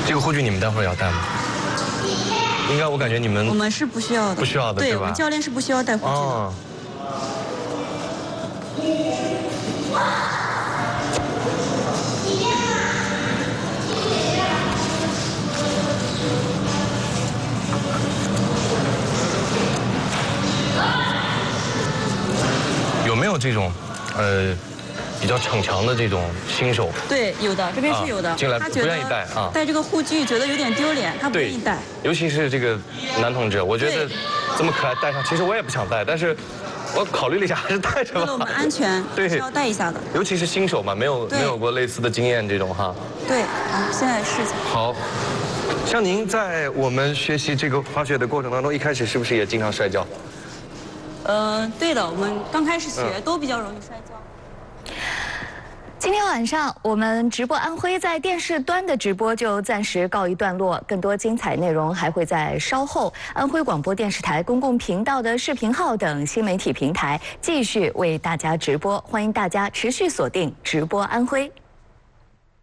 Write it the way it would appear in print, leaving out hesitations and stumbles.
这个护具你们待会儿要戴吗？应该我感觉你们我们是不需要的， 不需要的， 对， 吧？ 我们教练是不需要戴护具的。 哦。有没有这种，比较逞强的这种新手？ 对，有的，这边是有的。 进来不他觉得愿意戴啊， 戴这个护具觉得有点丢脸，他不愿意戴。 尤其是这个男同志，我觉得这么可爱戴上，其实我也不想戴，但是我考虑了一下，还是戴着吧。 为了我们安全， 对， 是要戴一下的。 尤其是新手嘛，没有过类似的经验这种哈。 对，好，现在试一下。 好，像您在我们学习这个滑雪的过程当中，一开始是不是也经常摔跤？ 对的，我们刚开始学都比较容易摔跤。 今天晚上我们直播安徽在电视端的直播就暂时告一段落，更多精彩内容还会在稍后安徽广播电视台公共频道的视频号等新媒体平台继续为大家直播，欢迎大家持续锁定直播安徽。